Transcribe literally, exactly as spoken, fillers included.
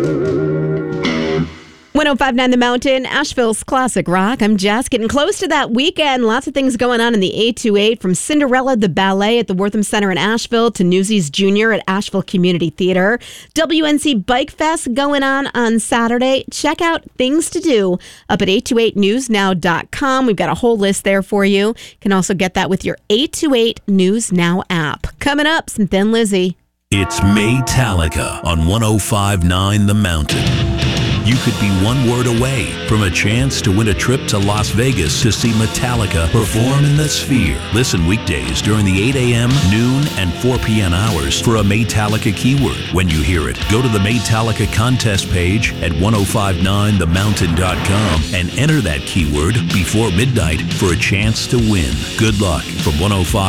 one oh five point nine The Mountain, Asheville's classic rock. I'm Jess. Getting close to that weekend. Lots of things going on in the eight two eight, from Cinderella the Ballet at the Wortham Center in Asheville to Newsies Junior at Asheville Community Theater. W N C Bike Fest going on on Saturday. Check out things to do up at eight two eight news now dot com. We've got a whole list there for you. You can also get that with your eight two eight News Now app. Coming up, some Thin Lizzy. It's Maytalica on one oh five point nine The Mountain. You could be one word away from a chance to win a trip to Las Vegas to see Metallica perform in the Sphere. Listen weekdays during the eight a.m., noon, and four p.m. hours for a Maytalica keyword. When you hear it, go to the Maytalica contest page at ten fifty-nine the mountain dot com and enter that keyword before midnight for a chance to win. Good luck from one oh five